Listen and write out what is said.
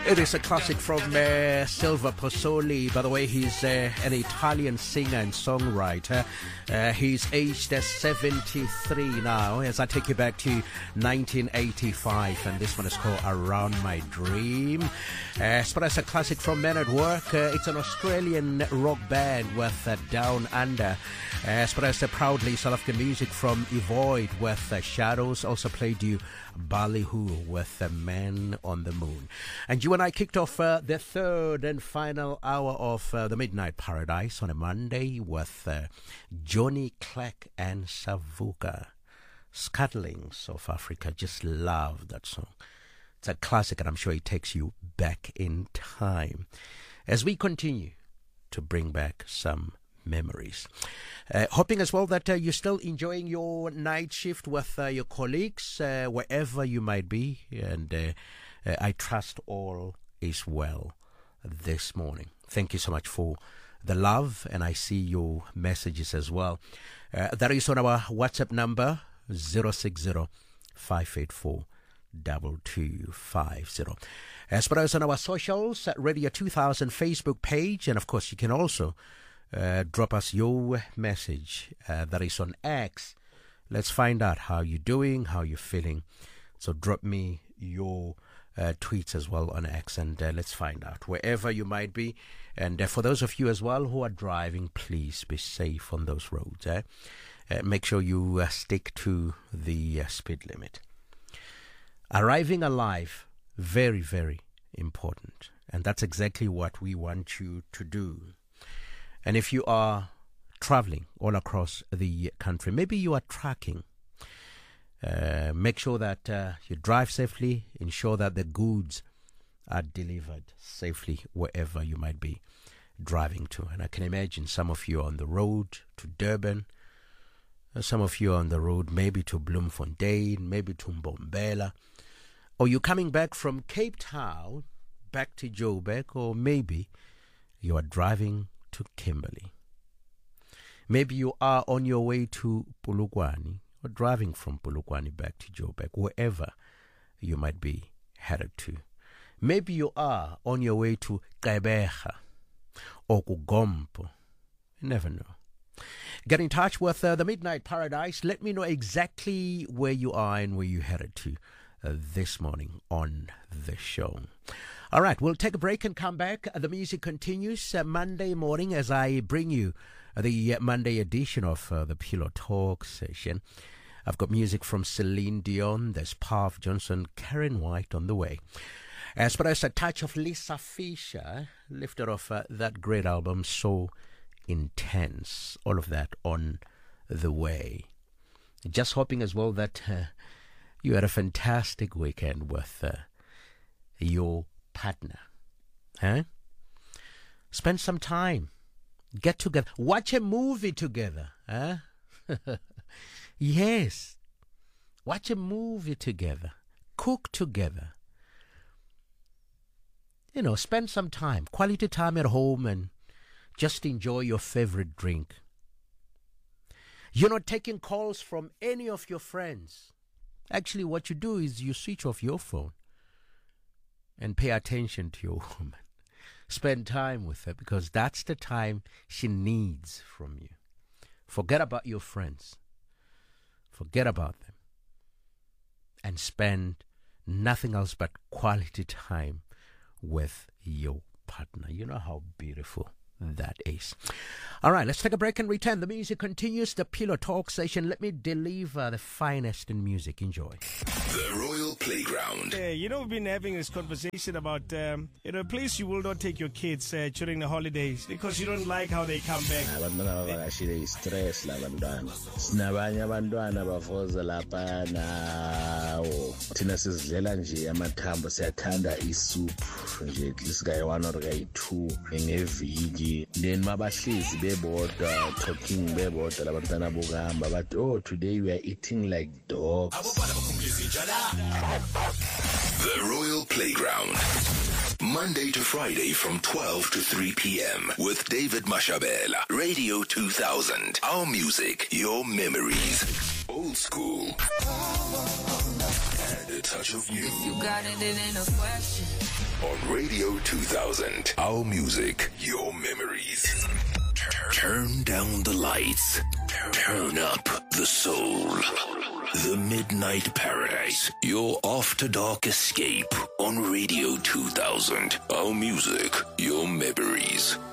It is a classic from Silvio Pozzoli. By the way, he's an Italian singer and songwriter. He's aged 73 now, as I take you back to 1985, and this one is called Around My Dream. But it's a classic from Men at Work. It's an Australian rock band with Down Under. But it's proudly South African music from Evoid with Shadows. Also played you Ballyhoo with The Man on the Moon. And you and I kicked off the third and final hour of the Midnight Paradise on a Monday with Johnny Clegg and Savuka. Scuttling South Africa. Just love that song. It's a classic, and I'm sure it takes you back in time as we continue to bring back some memories. Hoping as well that you're still enjoying your night shift with your colleagues, wherever you might be, and I trust all is well this morning. Thank you so much for the love, and I see your messages as well. That is on our WhatsApp number 060-584-2250. As well as on our socials at Radio 2000 Facebook page, and of course you can also drop us your message that is on X. Let's find out how you're doing, how you're feeling. So drop me your tweets as well on X, and let's find out wherever you might be. And for those of you as well who are driving, please be safe on those roads. Make sure you stick to the speed limit. Arriving alive, very, very important. And that's exactly what we want you to do. And if you are traveling all across the country, maybe you are tracking, make sure that you drive safely, ensure that the goods are delivered safely wherever you might be driving to. And I can imagine some of you are on the road to Durban, some of you are on the road maybe to Bloemfontein, maybe to Mbombela, or you're coming back from Cape Town back to Joburg, or maybe you are driving to Kimberley. Maybe you are on your way to Polokwane, or driving from Polokwane back to Joburg, wherever you might be headed to. Maybe you are on your way to Gqeberha or Kugompo. You never know. Get in touch with the Midnight Paradise. Let me know exactly where you are and where you're headed to this morning on the show. All right, we'll take a break and come back. The music continues Monday morning as I bring you the Monday edition of the Pillow Talk session. I've got music from Celine Dion, there's Parv Johnson, Karen White on the way. As well as a touch of Lisa Fisher, lifted off that great album, So Intense. All of that on the way. Just hoping as well that you had a fantastic weekend with your partner. Spend some time. Get together. Watch a movie together. Yes. Watch a movie together. Cook together. You know, spend some time. Quality time at home and just enjoy your favorite drink. You're not taking calls from any of your friends. Actually, what you do is you switch off your phone and pay attention to your woman. Spend time with her, because that's the time she needs from you. Forget about your friends. Forget about them. And spend nothing else but quality time with your partner. You know how beautiful that is. All right, let's take a break and return. The music continues. The Pillow Talk session. Let me deliver the finest in music. Enjoy. The Royal Playground. We've been having this conversation about, a place you will not take your kids during the holidays because you don't like how they come back. Abantwana bavakashile istress labantwana. Sinabanye abantwana bafoza lapha nawo. Thina sizidlela nje amathambo, siyathanda isoup nje at least kayi 1 or kayi 2 ngeviki. Then mabahlezi bebodwa talking bebodwa labantwana bokuhamba, but today we are eating like dogs. The Royal Playground. Monday to Friday from 12 to 3 p.m. with David Mashabela. Radio 2000. Our music, your memories. Old school. And a touch of new. You got it, it ain't a question. on Radio 2000. Our music, your memories. Turn down the lights. Turn up the soul. The Midnight Paradise, your after dark escape on Radio 2000. Our music, your memories.